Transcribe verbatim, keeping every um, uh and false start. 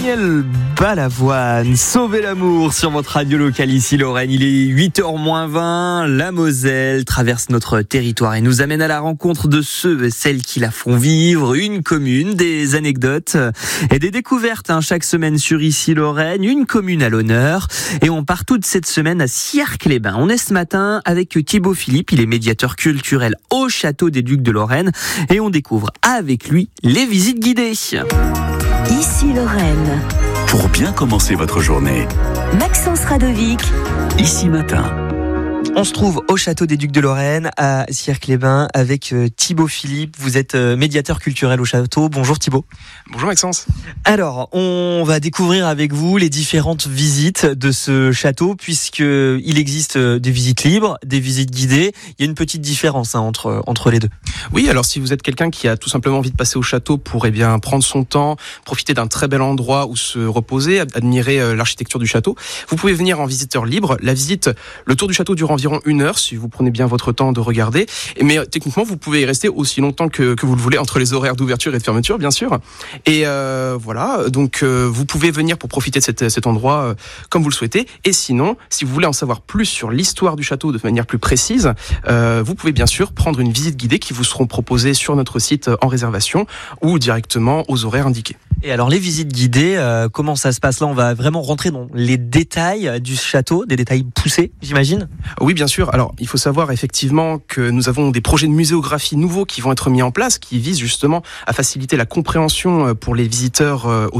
Daniel Balavoine, Sauvez l'amour sur votre radio locale ici Lorraine. Il est huit heures moins vingt, la Moselle traverse notre territoire et nous amène à la rencontre de ceux et celles qui la font vivre. Une commune, des anecdotes et des découvertes hein, chaque semaine sur ici Lorraine. Une commune à l'honneur et on part toute cette semaine à Sierck-les-Bains. On est ce matin avec Thibaut Philippe, il est médiateur culturel au château des Ducs de Lorraine et on découvre avec lui les visites guidées. Ici Lorraine. Pour bien commencer votre journée. Maxence Radovic. Ici matin. On se trouve au château des Ducs de Lorraine à Sierck-les-Bains avec Thibaut Philippe. Vous êtes médiateur culturel au château. Bonjour Thibaut. Bonjour Maxence. Alors, on va découvrir avec vous les différentes visites de ce château puisqu'il existe des visites libres, des visites guidées. Il y a une petite différence hein, entre, entre les deux. Oui, alors si vous êtes quelqu'un qui a tout simplement envie de passer au château pour eh bien, prendre son temps, profiter d'un très bel endroit où se reposer, admirer l'architecture du château, vous pouvez venir en visiteur libre. La visite, le tour du château dure environ une heure si vous prenez bien votre temps de regarder. Mais techniquement, vous pouvez y rester aussi longtemps que, que vous le voulez entre les horaires d'ouverture et de fermeture, bien sûr. Et euh, voilà, donc euh, vous pouvez venir pour profiter de cet, cet endroit euh, comme vous le souhaitez. Et sinon, si vous voulez en savoir plus sur l'histoire du château de manière plus précise, euh, vous pouvez bien sûr prendre une visite guidée qui vous seront proposées sur notre site en réservation ou directement aux horaires indiqués. Et alors les visites guidées, euh, comment ça se passe là? On va vraiment rentrer dans les détails du château, des détails poussés, j'imagine. Oui, bien sûr. Alors, il faut savoir effectivement que nous avons des projets de muséographie nouveaux qui vont être mis en place, qui visent justement à faciliter la compréhension pour les visiteurs